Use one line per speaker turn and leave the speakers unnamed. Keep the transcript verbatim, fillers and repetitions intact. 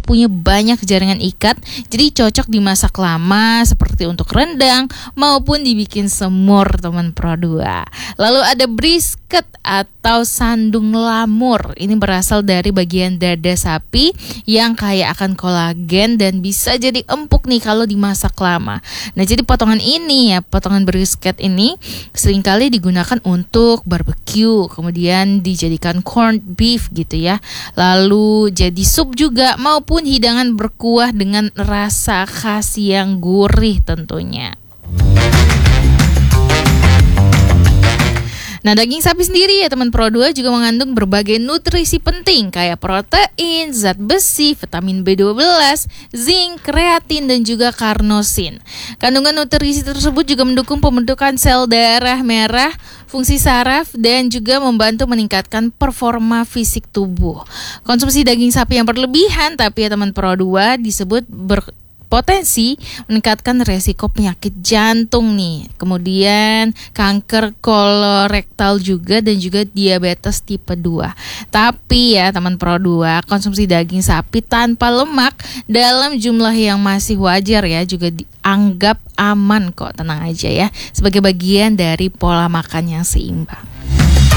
punya banyak jaringan ikat, jadi cocok dimasak lama seperti untuk rendang maupun dibikin semur teman Pro dua. Lalu ada brisket atau sandung lamur. Ini berasal dari bagian dada sapi yang kaya akan kolagen dan bisa jadi empuk nih kalau dimasak lama. Nah, jadi potongan ini ya, potongan brisket ini seringkali digunakan untuk barbecue, kemudian dijadikan corned beef gitu ya. Lalu jadi sup juga maupun hidangan berkuah dengan rasa khas yang gurih tentunya. Nah, daging sapi sendiri ya teman Pro dua juga mengandung berbagai nutrisi penting kayak protein, zat besi, vitamin B dua belas, zinc, kreatin, dan juga karnosin. Kandungan nutrisi tersebut juga mendukung pembentukan sel darah merah, fungsi saraf, dan juga membantu meningkatkan performa fisik tubuh. Konsumsi daging sapi yang berlebihan tapi ya teman Pro dua disebut ber potensi meningkatkan resiko penyakit jantung nih, kemudian kanker kolorektal juga, dan juga diabetes tipe dua. Tapi ya teman Pro dua, konsumsi daging sapi tanpa lemak dalam jumlah yang masih wajar ya juga dianggap aman kok, tenang aja ya, sebagai bagian dari pola makan yang seimbang.